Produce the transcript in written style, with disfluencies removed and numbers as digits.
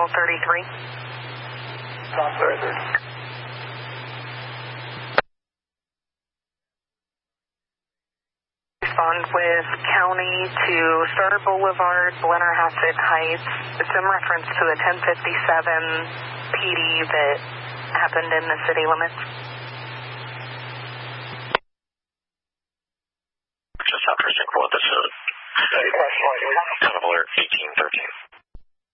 33. South 33. Respond with county to Star Boulevard, Blennerhassett Heights. It's in reference to a 1057 PD that happened in the city limits. Just after 6 4, this is Town of Alert 1813.